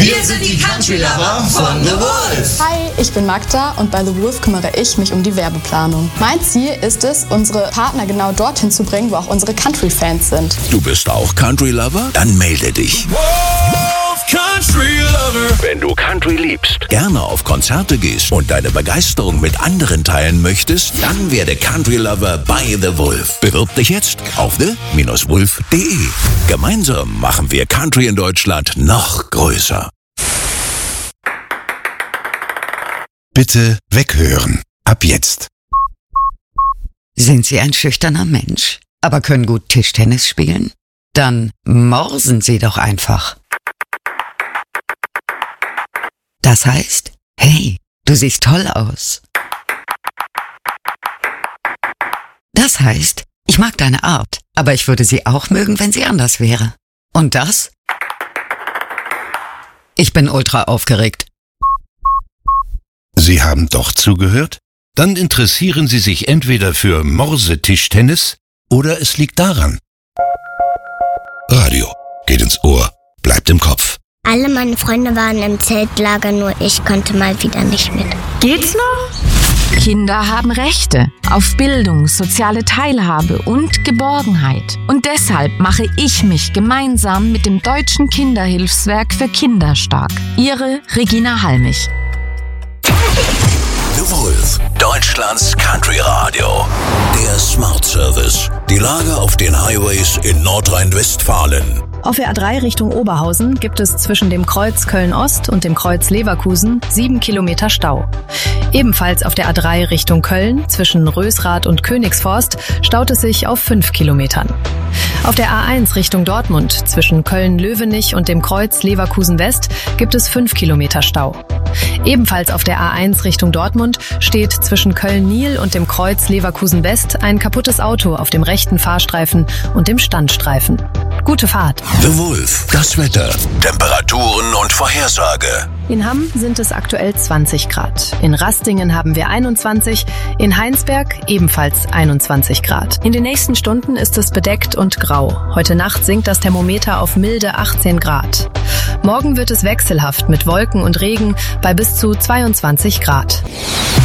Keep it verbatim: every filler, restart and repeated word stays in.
Wir sind die Country Lover von The Wolf. Hi, ich bin Magda und bei The Wolf kümmere ich mich um die Werbeplanung. Mein Ziel ist es, unsere Partner genau dorthin zu bringen, wo auch unsere Country-Fans sind. Du bist auch Country Lover? Dann melde dich. Wolf Country Lover. Wenn du Country liebst, gerne auf Konzerte gehst und deine Begeisterung mit anderen teilen möchtest, dann werde Country Lover bei The Wolf. Bewirb dich jetzt auf the Bindestrich wolf punkt de. Gemeinsam machen wir Country in Deutschland noch größer. Bitte weghören. Ab jetzt. Sind Sie ein schüchterner Mensch, aber können gut Tischtennis spielen? Dann morsen Sie doch einfach. Das heißt, hey, du siehst toll aus. Das heißt, ich mag deine Art, aber ich würde sie auch mögen, wenn sie anders wäre. Und das? Ich bin ultra aufgeregt. Sie haben doch zugehört? Dann interessieren Sie sich entweder für Morsetischtennis oder es liegt daran. Radio geht ins Ohr, bleibt im Kopf. Alle meine Freunde waren im Zeltlager, nur ich konnte mal wieder nicht mit. Geht's noch? Kinder haben Rechte auf Bildung, soziale Teilhabe und Geborgenheit. Und deshalb mache ich mich gemeinsam mit dem Deutschen Kinderhilfswerk für Kinder stark. Ihre Regina Halmich. The Wolf, Deutschlands Country Radio. Der Smart Service. Die Lage auf den Highways in Nordrhein-Westfalen. Auf der A drei Richtung Oberhausen gibt es zwischen dem Kreuz Köln-Ost und dem Kreuz Leverkusen sieben Kilometer Stau. Ebenfalls auf der A drei Richtung Köln zwischen Rösrath und Königsforst staut es sich auf fünf Kilometern. Auf der A eins Richtung Dortmund zwischen Köln-Löwenich und dem Kreuz Leverkusen-West gibt es fünf Kilometer Stau. Ebenfalls auf der A eins Richtung Dortmund steht zwischen Köln-Niel und dem Kreuz Leverkusen-West ein kaputtes Auto auf dem rechten Fahrstreifen und dem Standstreifen. Gute Fahrt. The Wolf, das Wetter, Temperaturen und Vorhersage. In Hamm sind es aktuell zwanzig Grad. In Rastingen haben wir einundzwanzig, in Heinsberg ebenfalls einundzwanzig Grad. In den nächsten Stunden ist es bedeckt und grau. Heute Nacht sinkt das Thermometer auf milde achtzehn Grad. Morgen wird es wechselhaft mit Wolken und Regen bei bis zu zweiundzwanzig Grad.